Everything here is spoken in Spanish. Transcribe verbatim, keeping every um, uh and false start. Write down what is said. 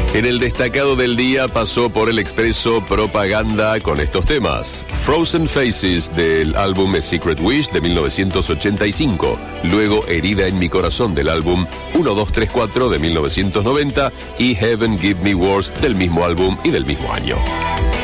En el destacado del día pasó por el Expreso Propaganda con estos temas: Frozen Faces del álbum A Secret Wish de mil novecientos ochenta y cinco, luego Herida en mi corazón del álbum uno, dos, tres, cuatro de mil novecientos noventa y Heaven Give Me Wars del mismo álbum y del mismo año.